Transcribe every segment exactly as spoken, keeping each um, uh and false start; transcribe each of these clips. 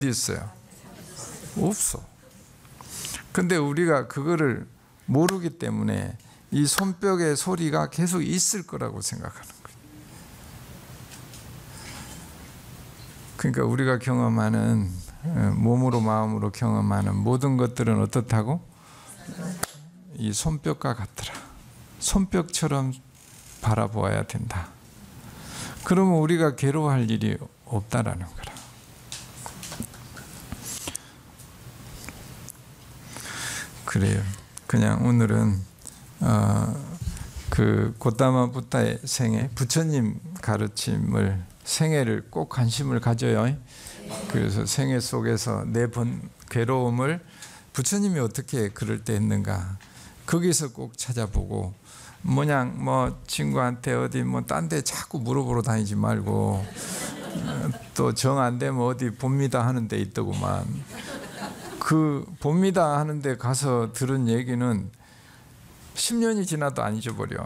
있어요? 없어. 근데 우리가 그거를 모르기 때문에 이 손뼉의 소리가 계속 있을 거라고 생각하는 거예요. 그러니까 우리가 경험하는, 몸으로 마음으로 경험하는 모든 것들은 어떻다고? 이 손뼉과 같더라. 손뼉처럼 바라보아야 된다. 그러면 우리가 괴로워할 일이 없다라는 거라. 그래요. 그냥 오늘은 어, 그 고타마 부타의 생애, 부처님 가르침을, 생애를 꼭 관심을 가져요. 그래서 생애 속에서 내 번 괴로움을 부처님이 어떻게 그럴 때 했는가, 거기서 꼭 찾아보고, 뭐냥 뭐 친구한테 어디 뭐 딴 데 자꾸 물어보러 다니지 말고, 또 정 안 되면 어디 봅니다 하는 데 있더구만. 그 봅니다 하는 데 가서 들은 얘기는 십 년이 지나도 안 잊어버려.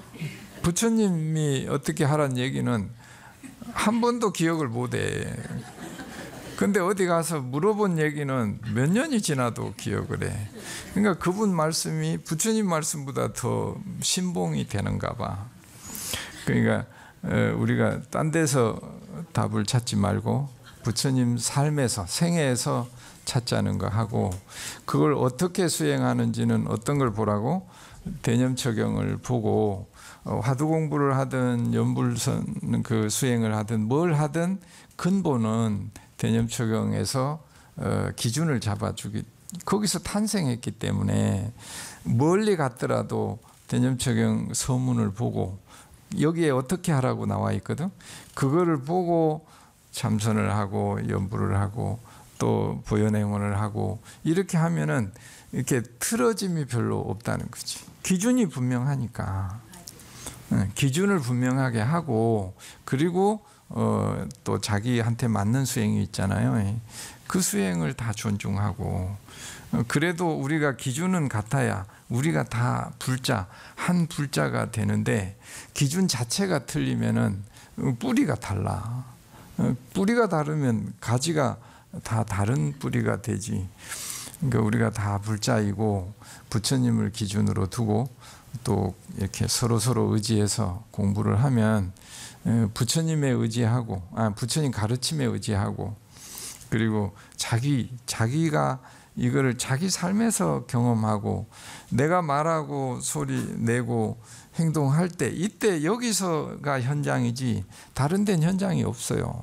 부처님이 어떻게 하란 얘기는 한 번도 기억을 못해. 근데 어디 가서 물어본 얘기는 몇 년이 지나도 기억을 해. 그러니까 그분 말씀이 부처님 말씀보다 더 신봉이 되는가 봐. 그러니까 우리가 딴 데서 답을 찾지 말고 부처님 삶에서, 생애에서 찾자는 거 하고, 그걸 어떻게 수행하는지는 어떤 걸 보라고? 대념처경을 보고, 화두 공부를 하든 연불선 그 수행을 하든 뭘 하든 근본은 대념처경에서 기준을 잡아주기, 거기서 탄생했기 때문에 멀리 갔더라도 대념처경 서문을 보고, 여기에 어떻게 하라고 나와 있거든. 그거를 보고 참선을 하고 연불을 하고 또 보현행원을 하고, 이렇게 하면은 이렇게 틀어짐이 별로 없다는 거지. 기준이 분명하니까. 기준을 분명하게 하고, 그리고 어, 또 자기한테 맞는 수행이 있잖아요. 그 수행을 다 존중하고, 그래도 우리가 기준은 같아야 우리가 다 불자, 한 불자가 되는데, 기준 자체가 틀리면은 뿌리가 달라. 뿌리가 다르면 가지가 다 다른 뿌리가 되지. 그러니까 우리가 다 불자이고 부처님을 기준으로 두고 또 이렇게 서로 서로 의지해서 공부를 하면 부처님에 의지하고, 아, 부처님 가르침에 의지하고, 그리고 자기 자기가 이거를 자기 삶에서 경험하고, 내가 말하고 소리 내고 행동할 때, 이때 여기서가 현장이지 다른 데는 현장이 없어요.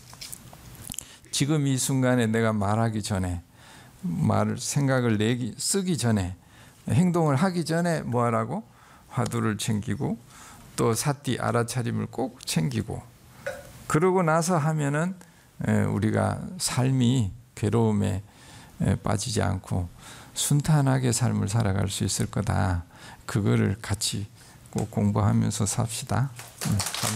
지금 이 순간에 내가 말하기 전에, 말 생각을 내기 쓰기 전에, 행동을 하기 전에 뭐 하라고? 화두를 챙기고 또 사띠 알아차림을 꼭 챙기고, 그러고 나서 하면은 우리가 삶이 괴로움에 빠지지 않고 순탄하게 삶을 살아갈 수 있을 거다. 그거를 같이 꼭 공부하면서 삽시다. 감사합니다.